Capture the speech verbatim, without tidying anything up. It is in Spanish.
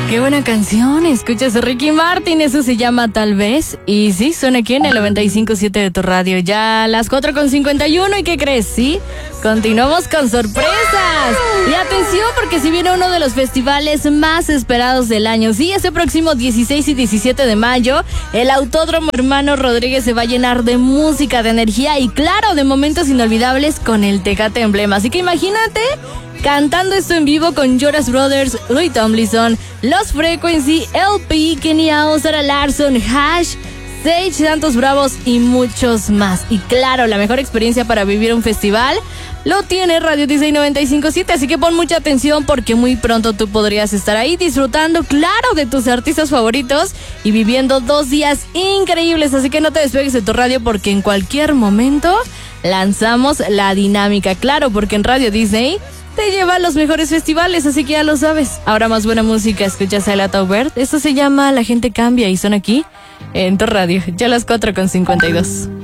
Qué buena canción, escuchas a Ricky Martin, eso se llama Tal Vez. Y sí, suena aquí en el noventa y cinco punto siete de tu radio. Ya a las cuatro con cincuenta y uno, ¿y qué crees? Sí, continuamos con sorpresas. Y atención, porque si viene uno de los festivales más esperados del año. Sí, ese próximo dieciséis y diecisiete de mayo, el Autódromo Hermano Rodríguez se va a llenar de música, de energía y claro, de momentos inolvidables con el Tecate Emblema. Así que imagínate cantando esto en vivo con Jonas Brothers, Louis Tomlinson, Los Frequency, L P, Kenny O, Sarah Larson, Hash, Sage, Santos Bravos y muchos más. Y claro, la mejor experiencia para vivir un festival lo tiene Radio Disney noventa y cinco punto siete, así que pon mucha atención porque muy pronto tú podrías estar ahí disfrutando, claro, de tus artistas favoritos y viviendo dos días increíbles. Así que no te despegues de tu radio porque en cualquier momento lanzamos la dinámica, claro, porque en Radio Disney te lleva a los mejores festivales, así que ya lo sabes. Ahora más buena música, escuchas a Lata Bird. Esto se llama La Gente Cambia y son aquí en tu radio, ya a las cuatro con cincuenta y dos.